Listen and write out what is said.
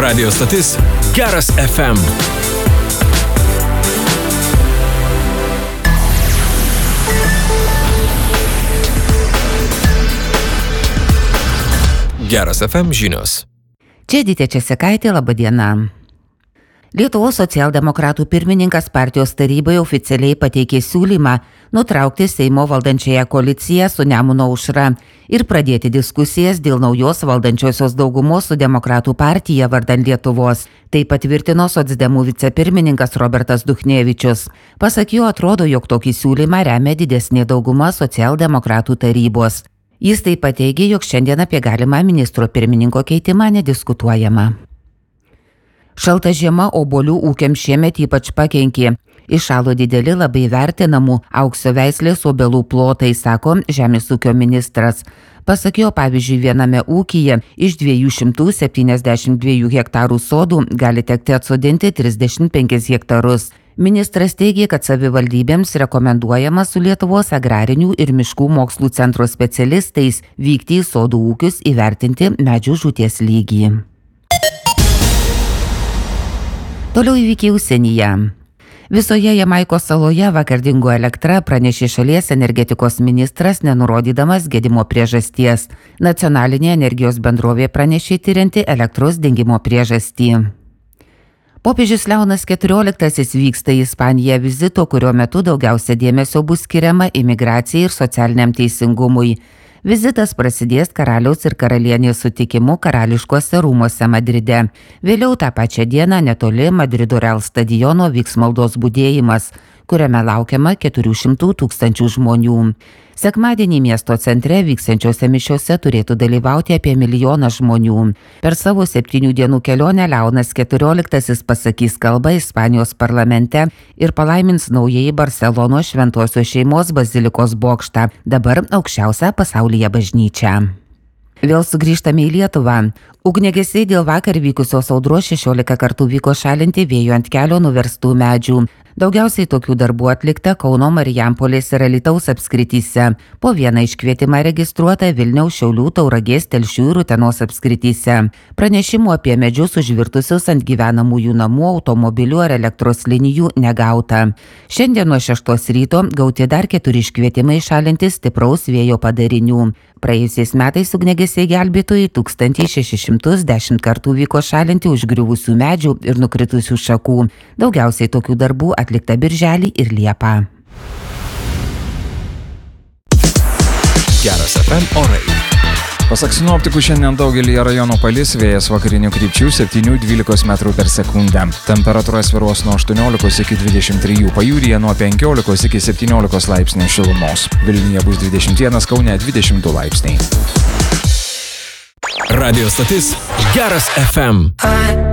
Radio stotis Geras FM. Geras FM žinios. Čia Edita Česekaitė, laba diena. Lietuvos socialdemokratų pirmininkas partijos tarybai oficialiai pateikė siūlymą nutraukti Seimo valdančiąją koaliciją su Nemuno aušra ir pradėti diskusijas dėl naujos valdančiosios daugumos su Demokratų partija vardan Lietuvos. Tai patvirtino socdemų vicepirmininkas Robertas Duchnevičius. Pasak jo, atrodo, jog tokį siūlymą remia didesnė dauguma socialdemokratų tarybos. Jis taip pat teigė, jog šiandien apie galimą ministro pirmininko keitimą nediskutuojama. Šalta žiema obuolių ūkiams šiemet ypač pakenkė. Iššalo dideli labai vertinamų aukso veislės obelų plotai, sako Žemės ūkio ministras. Pasak jo, pavyzdžiui, viename ūkyje iš 272 hektarų sodų gali tekti atsodinti 35 hektarus. Ministras teigė, kad savivaldybėms rekomenduojama su Lietuvos agrarinių ir miškų mokslų centro specialistais vykti į sodų ūkius įvertinti medžių žūties lygį. Toliau įvykiai užsienyje. Visoje Jamaikos saloje vakar dingo elektra, pranešė šalies energetikos ministras, nenurodydamas gedimo priežasties. Nacionalinė energijos bendrovė pranešė tirianti elektros dingimo priežastį. Popiežius Leonas XIV vyksta į Ispaniją vizito, kurio metu daugiausia dėmesio bus skiriama imigracijai ir socialiniam teisingumui. Vizitas prasidės karaliaus ir karalienės sutikimu karališkuose rūmuose Madride. Vėliau tą pačią dieną netoli Madrido Real stadiono vyks maldos budėjimas, kuriame laukiama 400 000 žmonių. Sekmadienį miesto centre vyksiančiose mišiose turėtų dalyvauti apie 1 milijoną žmonių. Per savo 7 dienų kelionę Leonas XIV pasakys kalbą Ispanijos parlamente ir palaimins naujai Barselonos Šventosios šeimos bazilikos bokštą, dabar aukščiausią pasaulyje bažnyčią. Vėl sugrįžtame į Lietuvą. Ugniagesiai dėl vakar vykusios audros 16 kartų vyko šalinti vėjo ant kelio nuverstų medžių. Daugiausiai tokių darbų atlikta Kauno, Marijampolės ir Alytaus apskrityse. Po vieną iškvietimą registruota Vilniaus, Šiaulių, Tauragės, Telšių ir Utenos apskrityse. Pranešimų apie medžius užvirtusius ant gyvenamųjų namų, automobilių ar elektros linijų negauta. Šiandien nuo 6 ryto gauti dar 4 iškvietimai šalinti stipraus vėjo padarinių. Praėjusiais metais ugniagesiai gelbėtojai 1610 kartų vyko šalinti užgriuvusių medžių ir nukritusių šakų. Daugiausiai tokių darbų atlikta birželį ir liepą. Geras FM orai. Pasak sinoptikų, šiandien daugelį rajonų palis, vėjas vakarinių krypčių 7–12 metrų per sekundę. Temperatūra svyruos nuo 18 iki 23, pajūryje nuo 15 iki 17 laipsnių šilumos. Vilniuje bus 21, Kaune 22 laipsniai. Radio stotis Geras FM.